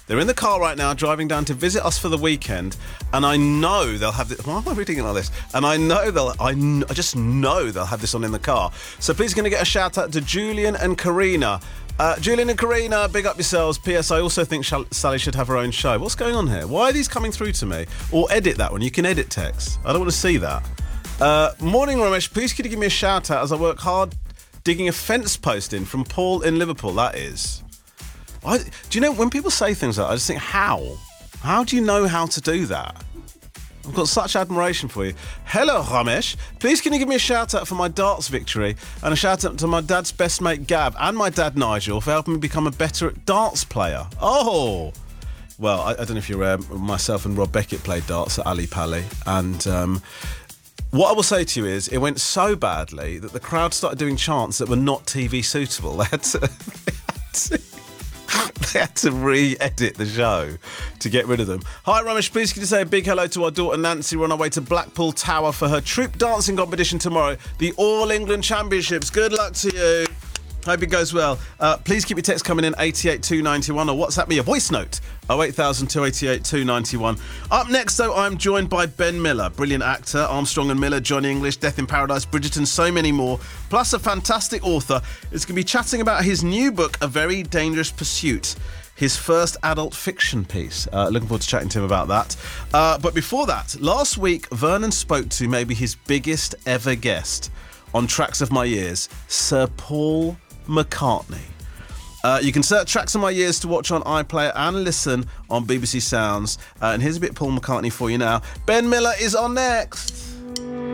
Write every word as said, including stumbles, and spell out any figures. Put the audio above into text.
They're in the car right now, driving down to visit us for the weekend, and I know they'll have this. Why am I reading it like this? And I know they'll. I, kn- I just know they'll have this on in the car. So please, going to get a shout out to Julian and Karina. Uh, Julian and Karina, big up yourselves. P S. I also think Shall- Sally should have her own show. What's going on here? Why are these coming through to me? Or edit that one. You can edit text. I don't want to see that. Uh, morning, Ramesh. Please could you give me a shout out as I work hard digging a fence post in from Paul in Liverpool. That is. I, do you know, when people say things like that, I just think, how? How do you know how to do that? I've got such admiration for you. Hello, Ramesh. Please can you give me a shout-out for my darts victory and a shout-out to my dad's best mate, Gab, and my dad, Nigel, for helping me become a better darts player. Oh! Well, I, I don't know if you're aware, myself and Rob Beckett played darts at Ali Pali, and um, what I will say to you is it went so badly that the crowd started doing chants that were not T V suitable. They had to... They had to They had to re-edit the show to get rid of them. Hi, Ramesh. Please can you say a big hello to our daughter Nancy? We're on our way to Blackpool Tower for her troop dancing competition tomorrow, the All England Championships. Good luck to you. Hope it goes well. Uh, please keep your text coming in, eight eight two nine one, or WhatsApp me a voice note, oh eight thousand two eight eight two nine one. Up next, though, I'm joined by Ben Miller, brilliant actor, Armstrong and Miller, Johnny English, Death in Paradise, Bridgerton, so many more, plus a fantastic author. Is going to be chatting about his new book, A Very Dangerous Pursuit, his first adult fiction piece. Uh, looking forward to chatting to him about that. Uh, but before that, last week, Vernon spoke to maybe his biggest ever guest on Tracks of My Years, Sir Paul McCartney. Uh, you can search Tracks of My Years to watch on iPlayer and listen on B B C Sounds. Uh, and here's a bit of Paul McCartney for you now. Ben Miller is on next.